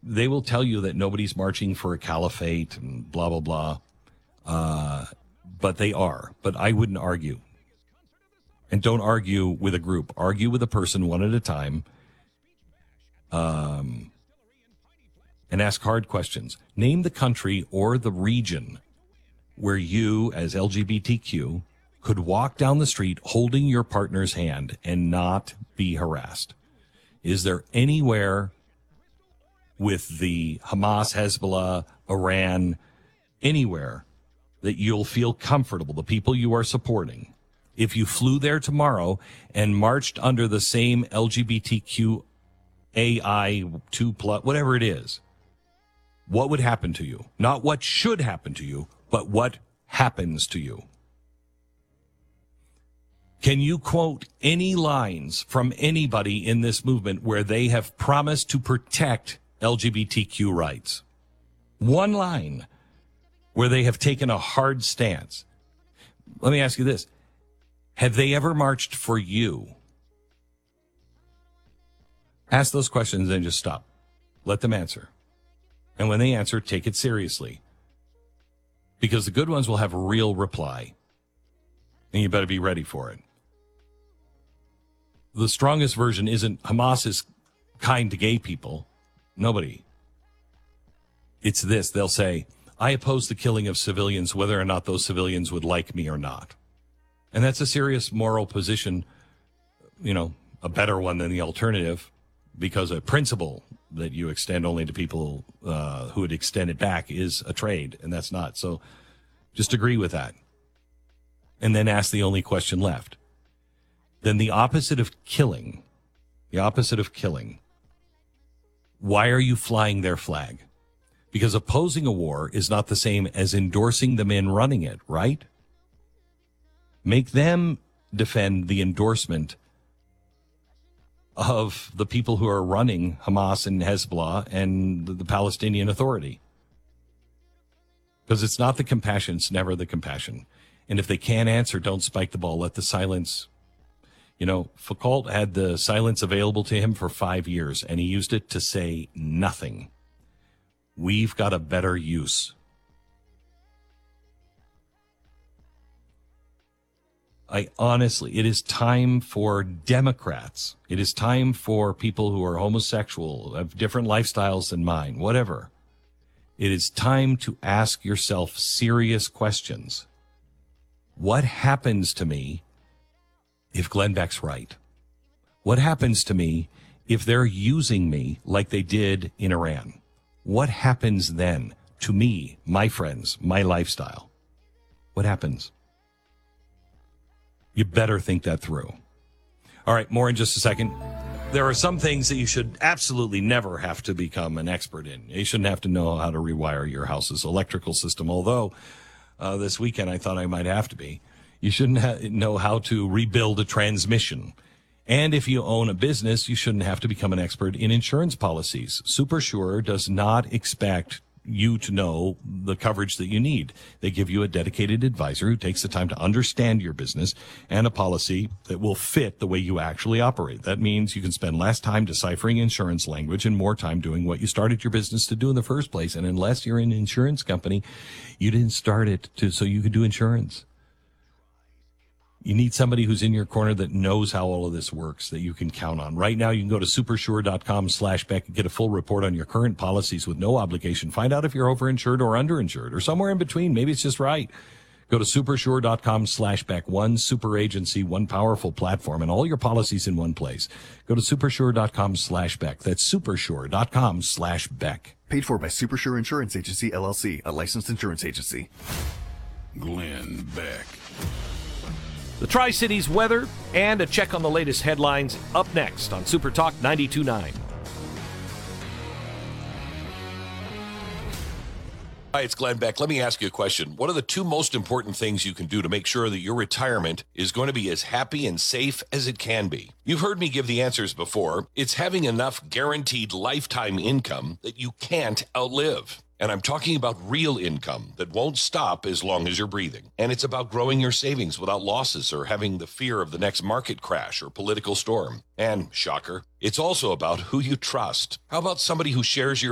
they will tell you that nobody's marching for a caliphate and blah, blah, blah. But they are. But I wouldn't argue. And don't argue with a group. Argue with a person one at a time. And ask hard questions. Name the country or the region where you, as LGBTQ, could walk down the street holding your partner's hand and not be harassed. Is there anywhere with the Hamas, Hezbollah, Iran, anywhere that you'll feel comfortable, the people you are supporting, if you flew there tomorrow and marched under the same LGBTQ AI2+, whatever it is, what would happen to you? Not what should happen to you, but what happens to you. Can you quote any lines from anybody in this movement where they have promised to protect LGBTQ rights? One line where they have taken a hard stance. Let me ask you this. Have they ever marched for you? Ask those questions and just stop. Let them answer. And when they answer, take it seriously. Because the good ones will have a real reply. And you better be ready for it. The strongest version isn't Hamas is kind to gay people. Nobody. It's this. They'll say, I oppose the killing of civilians, whether or not those civilians would like me or not. And that's a serious moral position, a better one than the alternative, because a principle that you extend only to people who would extend it back is a trade, and that's not. So just agree with that. And then ask the only question left. Then the opposite of killing, why are you flying their flag? Because opposing a war is not the same as endorsing the men running it, right? Make them defend the endorsement of the people who are running Hamas and Hezbollah and the Palestinian Authority. Because it's not the compassion, it's never the compassion. And if they can't answer, don't spike the ball, let the silence. Foucault had the silence available to him for 5 years, and he used it to say nothing. We've got a better use. It is time for Democrats. It is time for people who are homosexual, have different lifestyles than mine, whatever. It is time to ask yourself serious questions. What happens to me if Glenn Beck's right? What happens to me if they're using me like they did in Iran? What happens then to me, my friends, my lifestyle? What happens? You better think that through. All right, more in just a second. There are some things that you should absolutely never have to become an expert in. You shouldn't have to know how to rewire your house's electrical system, although this weekend I thought I might have to be. You shouldn't know how to rebuild a transmission. And if you own a business, you shouldn't have to become an expert in insurance policies. SuperSure does not expect you to know the coverage that you need. They give you a dedicated advisor who takes the time to understand your business and a policy that will fit the way you actually operate. That means you can spend less time deciphering insurance language and more time doing what you started your business to do in the first place. And unless you're an insurance company, you didn't start it so you could do insurance. You need somebody who's in your corner that knows how all of this works, that you can count on. Right now, you can go to supersure.com/Beck and get a full report on your current policies with no obligation. Find out if you're overinsured or underinsured or somewhere in between. Maybe it's just right. Go to supersure.com/Beck. One super agency, one powerful platform, and all your policies in one place. Go to supersure.com/Beck. That's supersure.com/Beck. Paid for by Supersure Insurance Agency, LLC, a licensed insurance agency. Glenn Beck. The Tri-Cities weather and a check on the latest headlines up next on Super Talk 92.9. Hi, it's Glenn Beck. Let me ask you a question. What are the two most important things you can do to make sure that your retirement is going to be as happy and safe as it can be? You've heard me give the answers before. It's having enough guaranteed lifetime income that you can't outlive. And I'm talking about real income that won't stop as long as you're breathing. And it's about growing your savings without losses or having the fear of the next market crash or political storm. And, shocker, it's also about who you trust. How about somebody who shares your